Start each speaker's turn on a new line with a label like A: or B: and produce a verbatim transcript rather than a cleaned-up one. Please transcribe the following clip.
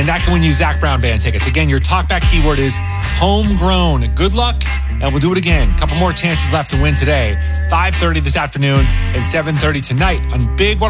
A: and that can win you Zach Brown Band tickets. Again, your talkback keyword is homegrown. Good luck, and we'll do it again. A couple more chances left to win today. five thirty this afternoon and seven thirty tonight on Big one oh